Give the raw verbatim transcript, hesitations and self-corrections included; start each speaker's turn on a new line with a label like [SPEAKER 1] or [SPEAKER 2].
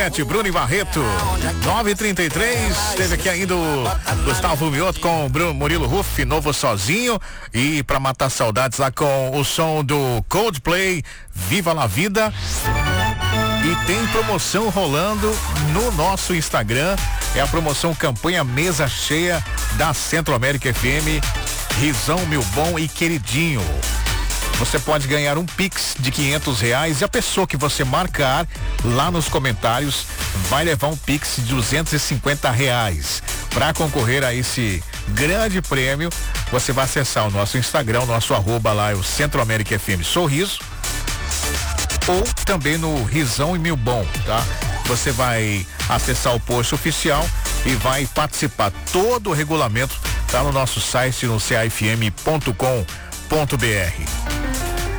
[SPEAKER 1] Bruno e Barreto, nove e trinta e três, teve aqui ainda o Gustavo Mioto com o Bruno Murilo Ruff, novo sozinho, e pra matar saudades lá com o som do Coldplay, Viva la Vida. E tem promoção rolando no nosso Instagram, é a promoção campanha Mesa Cheia da Centro América F M, Risão, Meu Bom e Queridinho. Você pode ganhar um Pix de quinhentos reais e a pessoa que você marcar lá nos comentários vai levar um Pix de duzentos e cinquenta reais. Para concorrer a esse grande prêmio, você vai acessar o nosso Instagram, o nosso arroba lá, é o Centro América F M Sorriso, ou também no Risão e Mil Bom, tá? Você vai acessar o post oficial e vai participar. Todo o regulamento tá no nosso site, no c a f m ponto com ponto b r.